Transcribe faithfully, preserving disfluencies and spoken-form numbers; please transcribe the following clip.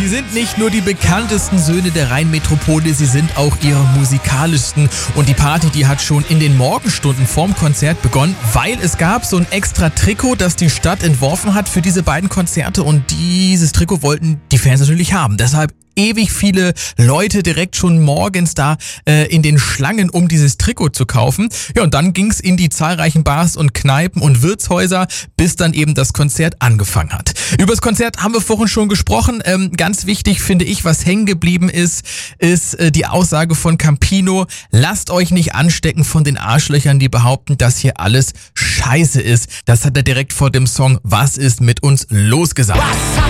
Sie sind nicht nur die bekanntesten Söhne der Rheinmetropole, sie sind auch ihre musikalischsten. Und die Party, die hat schon in den Morgenstunden vorm Konzert begonnen, weil es gab so ein extra Trikot, das die Stadt entworfen hat für diese beiden Konzerte. Und dieses Trikot wollten die Fans natürlich haben. Deshalb ewig viele Leute direkt schon morgens da äh, in den Schlangen, um dieses Trikot zu kaufen. Ja, und dann ging's in die zahlreichen Bars und Kneipen und Wirtshäuser, bis dann eben das Konzert angefangen hat. Über das Konzert haben wir vorhin schon gesprochen. Ähm, ganz wichtig finde ich, was hängen geblieben ist, ist äh, die Aussage von Campino: Lasst euch nicht anstecken von den Arschlöchern, die behaupten, dass hier alles scheiße ist. Das hat er direkt vor dem Song Was ist mit uns los gesagt.